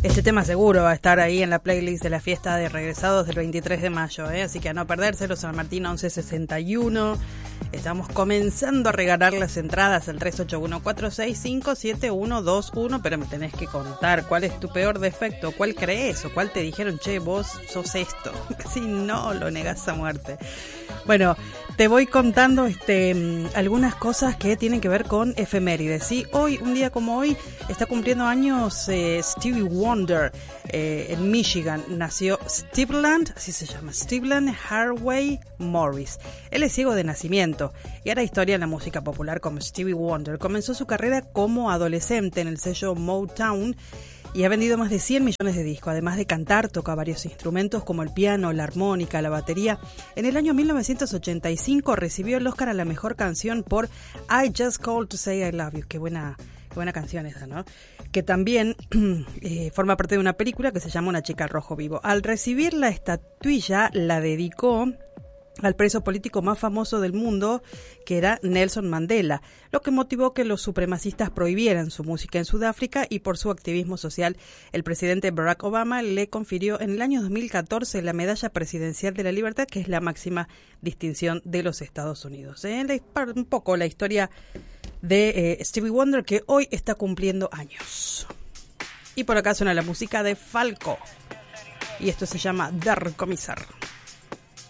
Este tema seguro va a estar ahí en la playlist de la fiesta de regresados del 23 de mayo, así que a no perdérselo. San Martín 1161. Estamos comenzando a regalar las entradas al 381-465-7121, pero me tenés que contar cuál es tu peor defecto, cuál crees o cuál te dijeron, che, vos sos esto. Si no, lo negás a muerte. Bueno, te voy contando algunas cosas que tienen que ver con efemérides, ¿sí? Hoy, un día como hoy, está cumpliendo años Stevie Wonder. En Michigan nació Steveland, así se llama, Steveland Harvey Morris. Él es ciego de nacimiento y hará historia en la música popular como Stevie Wonder. Comenzó su carrera como adolescente en el sello Motown y ha vendido más de 100 millones de discos. Además de cantar, toca varios instrumentos como el piano, la armónica, la batería. En el año 1985 recibió el Oscar a la mejor canción por I Just Called to Say I Love You. Qué buena canción esa, ¿no? Que también forma parte de una película que se llama Una chica al rojo vivo. Al recibir la estatuilla, la dedicó al preso político más famoso del mundo, que era Nelson Mandela, lo que motivó que los supremacistas prohibieran su música en Sudáfrica, y por su activismo social, el presidente Barack Obama le confirió en el año 2014 la Medalla Presidencial de la Libertad, que es la máxima distinción de los Estados Unidos. Un poco la historia de Stevie Wonder, que hoy está cumpliendo años. Y por acá suena la música de Falco, y esto se llama Der Kommissar.